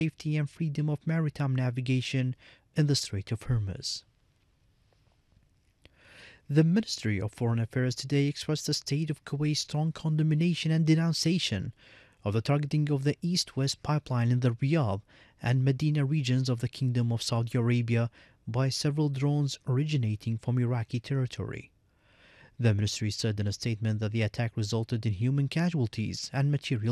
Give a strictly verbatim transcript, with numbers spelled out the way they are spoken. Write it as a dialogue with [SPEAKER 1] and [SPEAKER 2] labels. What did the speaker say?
[SPEAKER 1] safety and freedom of maritime navigation in the Strait of Hormuz. The Ministry of Foreign Affairs today expressed the state of Kuwait's strong condemnation and denunciation of the targeting of the East-West pipeline in the Riyadh and Medina regions of the Kingdom of Saudi Arabia by several drones originating from Iraqi territory. The ministry said in a statement that the attack resulted in human casualties and material